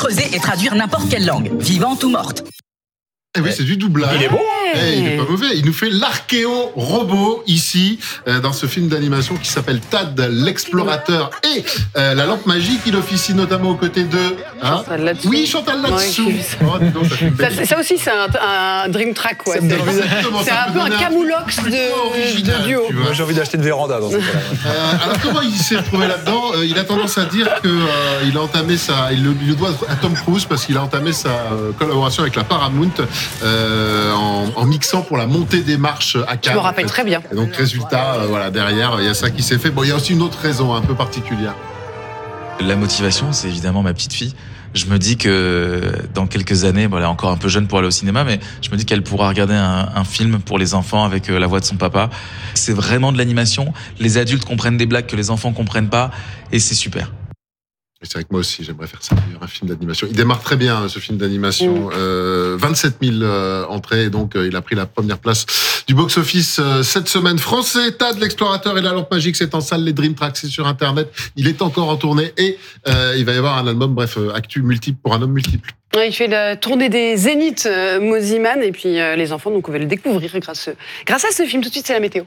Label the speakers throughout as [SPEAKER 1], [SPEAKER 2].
[SPEAKER 1] creuser et traduire n'importe quelle langue, vivante ou morte.
[SPEAKER 2] Eh oui, c'est du doublage.
[SPEAKER 3] Il est bon.
[SPEAKER 2] Il est pas mauvais. Il nous fait l'archéo-robot ici, dans ce film d'animation qui s'appelle Tad, l'explorateur et la lampe magique. Il officie notamment aux côtés de...
[SPEAKER 4] Chantal Latsou.
[SPEAKER 2] Oui, Chantal Latsou.
[SPEAKER 4] Ouais,
[SPEAKER 2] Oh, dis donc, ça fait une belle...
[SPEAKER 4] Ça aussi, c'est un dream track, quoi.
[SPEAKER 2] Exactement,
[SPEAKER 4] C'est
[SPEAKER 2] ça
[SPEAKER 4] un
[SPEAKER 2] peut
[SPEAKER 4] peu un
[SPEAKER 2] donner
[SPEAKER 4] camoulox
[SPEAKER 2] original,
[SPEAKER 4] de duo.
[SPEAKER 2] tu vois.
[SPEAKER 3] Moi, j'ai envie d'acheter une véranda dans ce cas-là.
[SPEAKER 2] Alors comment il s'est retrouvé là-dedans? Il a tendance à dire que il a entamé il le doit à Tom Cruise parce qu'il a entamé sa collaboration avec la Paramount en mixant pour la montée des marches à Cannes.
[SPEAKER 4] Je me rappelle très bien.
[SPEAKER 2] Et donc résultat, voilà, derrière il y a ça qui s'est fait. Bon, il y a aussi une autre raison un peu particulière.
[SPEAKER 5] La motivation, c'est évidemment ma petite fille. Je me dis que dans quelques années, bon, elle est encore un peu jeune pour aller au cinéma, mais je me dis qu'elle pourra regarder un film pour les enfants avec la voix de son papa. C'est vraiment de l'animation. Les adultes comprennent des blagues que les enfants comprennent pas, et c'est super.
[SPEAKER 2] Et c'est vrai que moi aussi, j'aimerais faire ça, d'ailleurs, un film d'animation. Il démarre très bien, ce film d'animation. 27 000 entrées, et donc il a pris la première place du box-office cette semaine. Français, Tad, l'explorateur et la lampe magique, c'est en salle, les Dream Tracks, c'est sur Internet. Il est encore en tournée et il va y avoir un album, bref, actu multiple pour un homme multiple.
[SPEAKER 4] Ouais, il fait la tournée des Zéniths, Moziman, et puis les enfants, donc on va le découvrir grâce à ce film. Tout de suite, c'est la météo.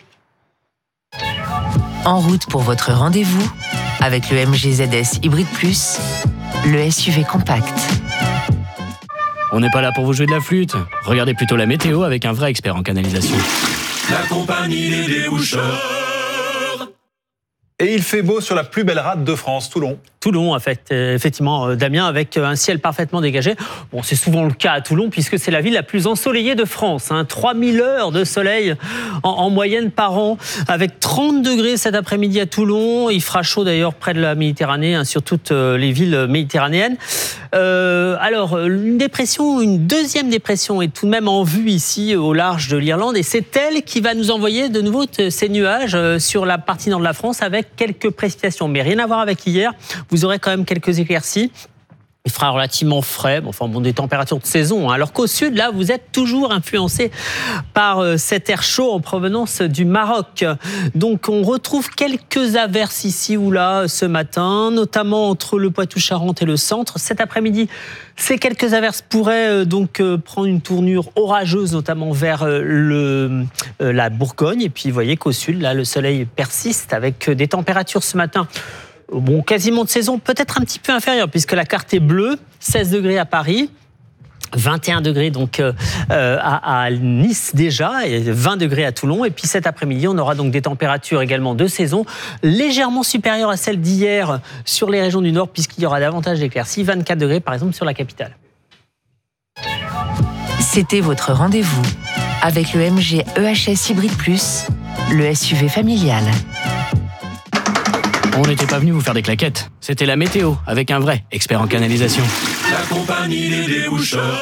[SPEAKER 6] En route pour votre rendez-vous avec le MG ZS Hybrid Plus, le SUV compact.
[SPEAKER 7] On n'est pas là pour vous jouer de la flûte. Regardez plutôt la météo avec un vrai expert en canalisation.
[SPEAKER 8] La compagnie des déboucheurs.
[SPEAKER 3] Et il fait beau sur la plus belle rade de France, Toulon.
[SPEAKER 7] Toulon, effectivement, Damien, avec un ciel parfaitement dégagé. Bon, c'est souvent le cas à Toulon, puisque c'est la ville la plus ensoleillée de France. 3000 heures de soleil en moyenne par an, avec 30 degrés cet après-midi à Toulon. Il fera chaud d'ailleurs près de la Méditerranée, sur toutes les villes méditerranéennes. Alors, une deuxième dépression est tout de même en vue ici, au large de l'Irlande, et c'est elle qui va nous envoyer de nouveau ces nuages sur la partie nord de la France, avec quelques précipitations, mais rien à voir avec hier. Vous aurez quand même quelques éclaircies. Il fera relativement frais, des températures de saison. Alors qu'au sud, là, vous êtes toujours influencé par cet air chaud en provenance du Maroc. Donc, on retrouve quelques averses ici ou là ce matin, notamment entre le Poitou-Charentes et le centre. Cet après-midi, ces quelques averses pourraient prendre une tournure orageuse, notamment vers la Bourgogne. Et puis, vous voyez qu'au sud, là, le soleil persiste avec des températures ce matin quasiment de saison, peut-être un petit peu inférieure, puisque la carte est bleue, 16 degrés à Paris, 21 degrés donc à Nice déjà, et 20 degrés à Toulon. Et puis cet après-midi, on aura donc des températures également de saison, légèrement supérieures à celles d'hier sur les régions du Nord, puisqu'il y aura davantage d'éclaircies, 24 degrés par exemple sur la capitale.
[SPEAKER 6] C'était votre rendez-vous avec le MG EHS Hybrid Plus, le SUV familial.
[SPEAKER 7] On n'était pas venu vous faire des claquettes. C'était la météo, avec un vrai expert en canalisation.
[SPEAKER 8] La compagnie des déboucheurs.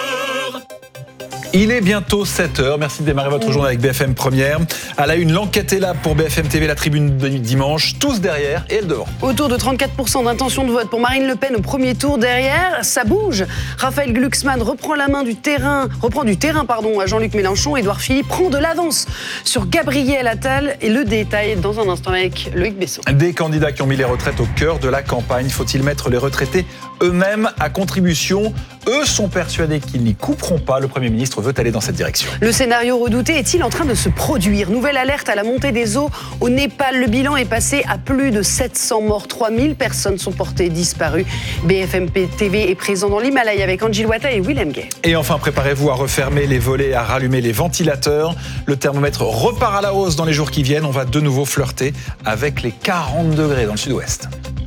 [SPEAKER 3] Il est bientôt 7h. Merci de démarrer votre journée avec BFM Première. À la une, l'enquête est là pour BFM TV, la tribune de dimanche. Tous derrière et elle devant.
[SPEAKER 4] Autour de 34% d'intention de vote pour Marine Le Pen au premier tour. Derrière, ça bouge. Raphaël Glucksmann reprend du terrain à Jean-Luc Mélenchon. Édouard Philippe prend de l'avance sur Gabriel Attal. Et le détail dans un instant avec Loïc Besson.
[SPEAKER 3] Des candidats qui ont mis les retraites au cœur de la campagne. Faut-il mettre les retraités eux-mêmes à contribution? Eux sont persuadés qu'ils n'y couperont pas. Le Premier ministre veut aller dans cette direction.
[SPEAKER 4] Le scénario redouté est-il en train de se produire? Nouvelle alerte à la montée des eaux au Népal. Le bilan est passé à plus de 700 morts. 3000 personnes sont portées disparues. BFM TV est présent dans l'Himalaya avec Angie Wata et Willem Gay.
[SPEAKER 3] Et enfin, préparez-vous à refermer les volets, à rallumer les ventilateurs. Le thermomètre repart à la hausse dans les jours qui viennent. On va de nouveau flirter avec les 40 degrés dans le sud-ouest.